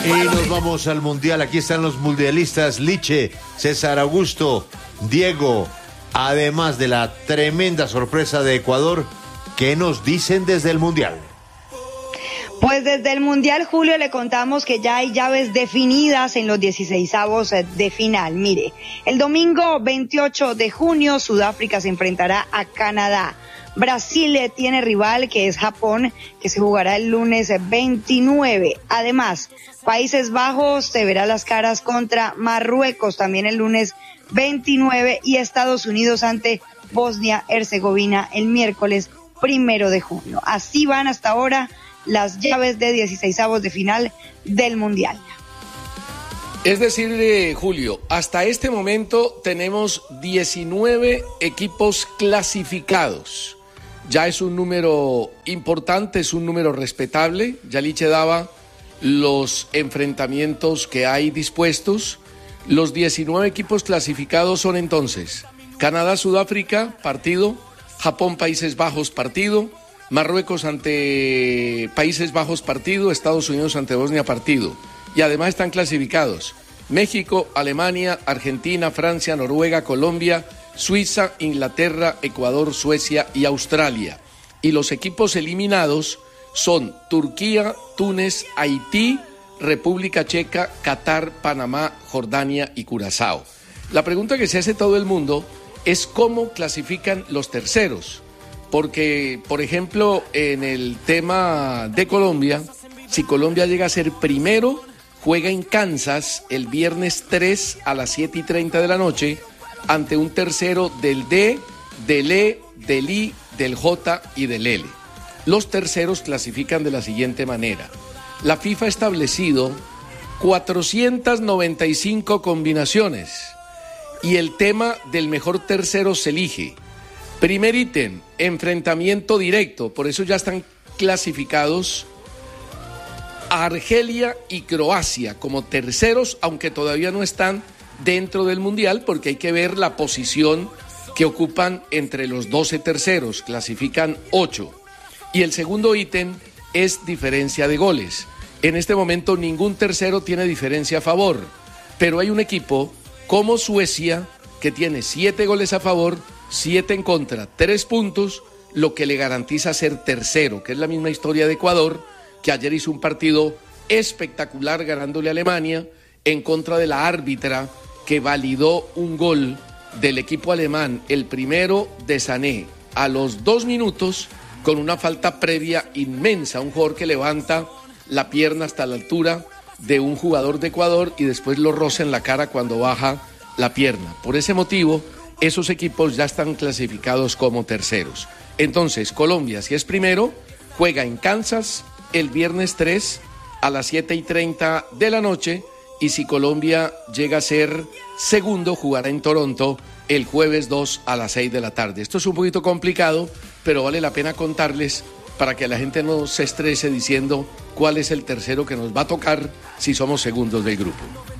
Y nos vamos al Mundial. Aquí están los mundialistas: Liche, César Augusto, Diego. Además de la tremenda sorpresa de Ecuador, ¿qué nos dicen desde el Mundial? Pues desde el Mundial, Julio, le contamos que ya hay llaves definidas en los 16avos de final. Mire, el domingo 28 de junio, Sudáfrica se enfrentará a Canadá. Brasil tiene rival, que es Japón, que se jugará el lunes 29. Además, Países Bajos se verá las caras contra Marruecos también el lunes 29 y Estados Unidos ante Bosnia-Herzegovina el miércoles 1 de junio. Así van hasta ahora las llaves de 16avos de final del Mundial. Es decir, Julio, hasta este momento tenemos 19 equipos clasificados. Ya es un número importante, es un número respetable. Ya Liche daba los enfrentamientos que hay dispuestos. Los 19 equipos clasificados son entonces Canadá, Sudáfrica, partido. Japón, Países Bajos, partido. Marruecos ante Países Bajos, partido. Estados Unidos ante Bosnia, partido. Y además están clasificados México, Alemania, Argentina, Francia, Noruega, Colombia, Suiza, Inglaterra, Ecuador, Suecia y Australia. Y los equipos eliminados son Turquía, Túnez, Haití, República Checa, Qatar, Panamá, Jordania y Curazao. La pregunta que se hace todo el mundo es cómo clasifican los terceros. Porque, por ejemplo, en el tema de Colombia, si Colombia llega a ser primero, juega en Kansas el viernes 3 a las 7:30 de la noche ante un tercero del D, del E, del I, del J y del L. Los terceros clasifican de la siguiente manera. La FIFA ha establecido 495 combinaciones y el tema del mejor tercero se elige. Primer ítem, enfrentamiento directo, por eso ya están clasificados a Argelia y Croacia como terceros, aunque todavía no están dentro del Mundial, porque hay que ver la posición que ocupan entre los 12 terceros, clasifican 8. Y el segundo ítem es diferencia de goles. En este momento ningún tercero tiene diferencia a favor, pero hay un equipo como Suecia que tiene 7 goles a favor, 7 en contra, 3 puntos, lo que le garantiza ser tercero, que es la misma historia de Ecuador, que ayer hizo un partido espectacular ganándole a Alemania en contra de la árbitra que validó un gol del equipo alemán, el primero de Sané, a los 2 minutos con una falta previa inmensa, un jugador que levanta la pierna hasta la altura de un jugador de Ecuador y después lo roza en la cara cuando baja la pierna. Por ese motivo, esos equipos ya están clasificados como terceros. Entonces, Colombia, si es primero, juega en Kansas el viernes 3 a las 7:30 de la noche, y si Colombia llega a ser segundo, jugará en Toronto el jueves 2 a las 6 de la tarde. Esto es un poquito complicado, pero vale la pena contarles para que la gente no se estrese diciendo cuál es el tercero que nos va a tocar si somos segundos del grupo.